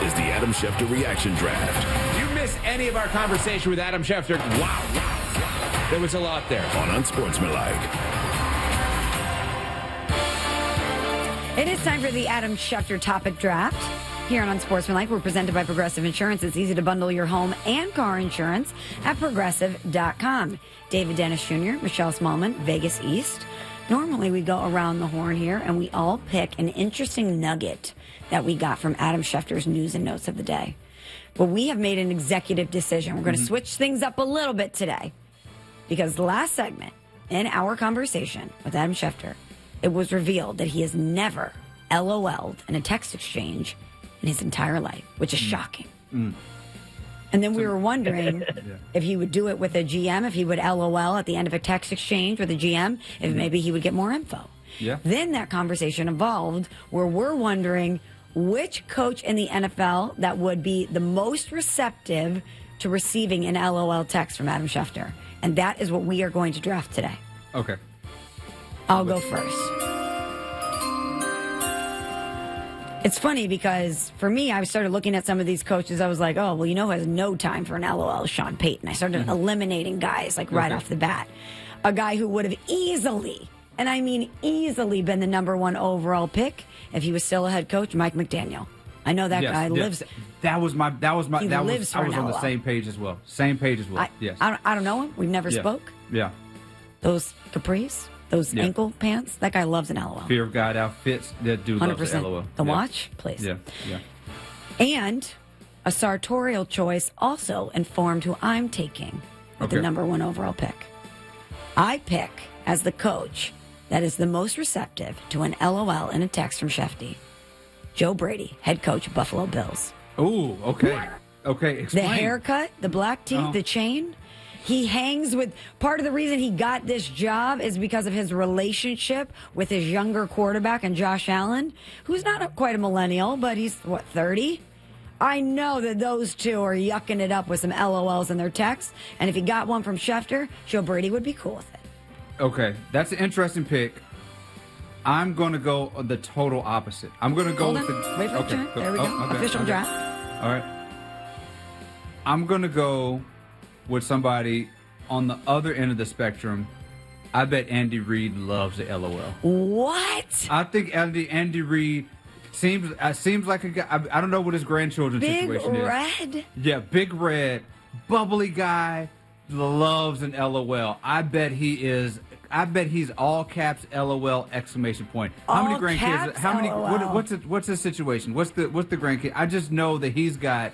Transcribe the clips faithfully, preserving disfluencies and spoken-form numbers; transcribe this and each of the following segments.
is the Adam Schefter Reaction Draft. You miss any of our conversation with Adam Schefter? Wow, wow, wow. There was a lot there. On Unsportsmanlike. It is time for the Adam Schefter Topic Draft. Here on Unsportsmanlike, we're presented by Progressive Insurance. It's easy to bundle your home and car insurance at progressive dot com. David Dennis Junior, Michelle Smallman, Vegas East. Normally, we go around the horn here, and we all pick an interesting nugget that we got from Adam Schefter's news and notes of the day. But we have made an executive decision. We're going to mm-hmm. switch things up a little bit today. Because the last segment in our conversation with Adam Schefter, it was revealed that he has never LOL'd in a text exchange in his entire life, which is mm. shocking. Mm. And then we were wondering yeah. if he would do it with a G M, if he would LOL at the end of a text exchange with a G M, if mm. maybe he would get more info. Yeah. Then that conversation evolved where we're wondering which coach in the N F L that would be the most receptive to receiving an LOL text from Adam Schefter. And that is what we are going to draft today. Okay. I'll go first. It's funny because for me, I started looking at some of these coaches. I was like, oh, well, you know who has no time for an LOL is Sean Payton. I started mm-hmm. eliminating guys like right okay. off the bat. A guy who would have easily, and I mean easily, been the number one overall pick if he was still a head coach, Mike McDaniel. I know that yes, guy yes. lives. That was my. That was my. He that lives was. for I was an on the LOL. same page as well. Same page as well. I, yes. I don't, I don't know him. We've never yeah. spoke. Yeah. Those capris, those yeah. ankle pants. That guy loves an LOL. Fear of God outfits. That dude one hundred loves percent. an LOL. The yeah. watch, please. Yeah. Yeah. And a sartorial choice also informed who I'm taking with okay. the number one overall pick. I pick as the coach that is the most receptive to an LOL in a text from Shefty, Joe Brady, head coach of Buffalo Bills. Ooh, okay. Okay, explain. The haircut, the black teeth, oh. the chain. He hangs with, part of the reason he got this job is because of his relationship with his younger quarterback and Josh Allen, who's not a, quite a millennial, but he's, what, thirty? I know that those two are yucking it up with some LOLs in their texts, and if he got one from Schefter, Joe Brady would be cool with it. Okay, that's an interesting pick. I'm going to go the total opposite. I'm going to go Hold with on. the... Wait for okay, the There we go. Oh, okay, Official okay. draft. All right. I'm going to go with somebody on the other end of the spectrum. I bet Andy Reid loves the LOL. What? I think Andy Andy Reid seems uh, seems like a guy. I, I don't know what his grandchildren's Big situation is. Red? Yeah, big red, bubbly guy, loves an LOL. I bet he is. I bet he's all caps LOL exclamation point. How All many grandkids? caps How many? LOL. What, what's it, what's his situation? What's the what's the grandkid? I just know that he's got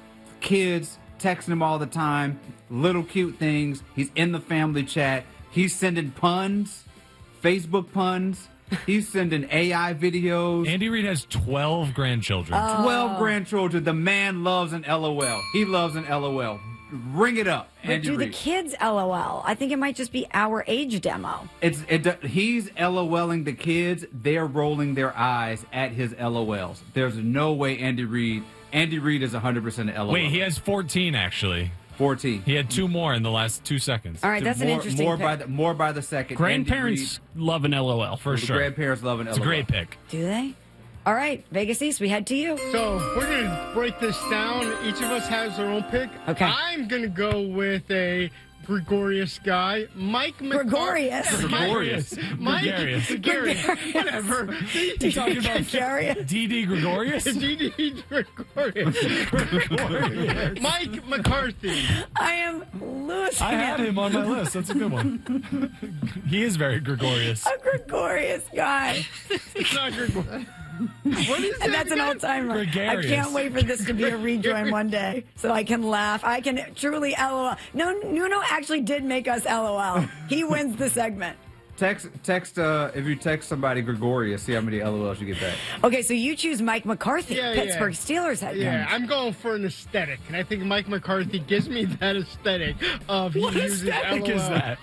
kids texting him all the time, little cute things. He's in the family chat. He's sending puns, Facebook puns. He's sending A I videos. Andy Reid has twelve grandchildren. Oh. twelve grandchildren. The man loves an LOL. He loves an LOL. Ring it up, But Andy do the Reid. kids LOL? I think it might just be our age demo. It's it. He's LOLing the kids. They're rolling their eyes at his LOLs. There's no way Andy Reid. Andy Reid is one hundred percent an LOL. Wait, he has fourteen, actually. fourteen. He had two more in the last two seconds. All right, that's more, an interesting more pick. by the more by the second. Grandparents love an LOL for Andy Reid, sure. grandparents love an It's LOL. a great pick. Do they? All right, Vegas East, we head to you. So we're going to break this down. Each of us has our own pick. Okay. I'm going to go with a Gregorious guy. Mike McCarthy. Gregorious. Gregorious. Mike. Gregarious. Gregarious. Whatever. You talking about Gregarious? D D Gregorius? D D Gregorious. Gregorious. Mike McCarthy. I am losing I had it. him on my list. That's a good one. He is very Gregorious. A Gregorious guy. It's not Gregorious. What is And that that's an again? old timer. I Gregarious. can't wait for this to be a rejoin one day so I can laugh. I can truly LOL. No, Nuno actually did make us LOL. He wins the segment. Text text. Uh, if you text somebody Gregorious, see how many LOLs you get back. Okay, so you choose Mike McCarthy, Yeah, Pittsburgh yeah. Steelers head Yeah, coach. I'm going for an aesthetic, and I think Mike McCarthy gives me that aesthetic of he What uses aesthetic LOL. is that?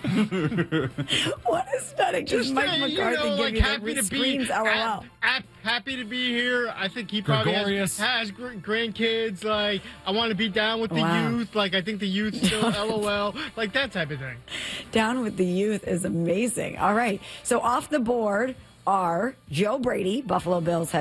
What aesthetic does Just Mike uh, McCarthy you know, give like you happy that to be screams LOL? ap- ap- happy to be here. I think he probably has, Gregorious. has gr- grandkids. Like I want to be down with the Wow. youth. Like I think the youth still LOL. Like that type of thing. Down with the youth is amazing. All right, so off the board are Joe Brady, Buffalo Bills head